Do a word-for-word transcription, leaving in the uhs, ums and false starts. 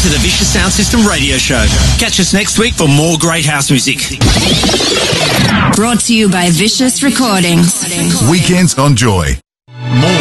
to the Vicious Sound System radio show. Catch us next week for more great house music. Brought to you by Vicious Recordings. Weekends on Joy. More